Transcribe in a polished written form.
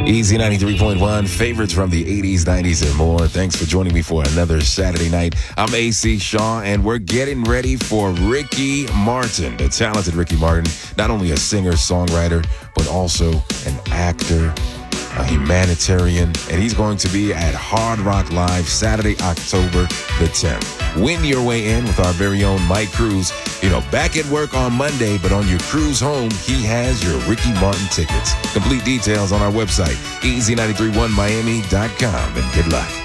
Easy 93.1, favorites from the 80s, 90s, and more. Thanks for joining me for another Saturday night. I'm AC Shaw, and we're getting ready for Ricky Martin, the talented Ricky Martin, not only a singer, songwriter, but also an actor, a humanitarian, and he's going to be at Hard Rock Live Saturday, October the 10th. Win your way in with our very own Mike Cruz. Back at work on Monday, but on your cruise home, he has your Ricky Martin tickets. Complete details on our website, easy931miami.com, and good luck.